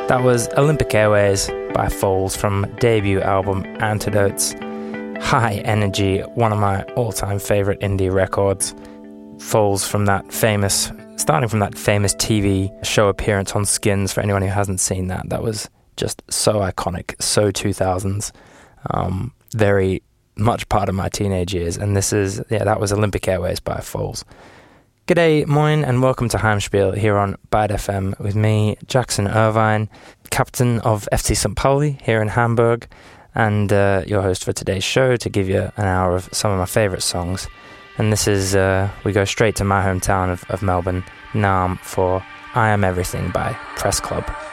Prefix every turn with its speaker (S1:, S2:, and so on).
S1: That was Olympic Airways by Foals from debut album Antidotes. High energy, one of my all-time favourite indie records. Foals starting from that famous TV show appearance on Skins. For anyone who hasn't seen that, that was just so iconic, so 2000s. Very much part of my teenage years. And that was Olympic Airways by Foals. G'day, moin, and welcome to Heimspiel here on Bad FM with me, Jackson Irvine, captain of FC St. Pauli here in Hamburg, and your host for today's show to give you an hour of some of my favourite songs. And this is, we go straight to my hometown of Melbourne, Naarm, for I Am Everything by Press Club.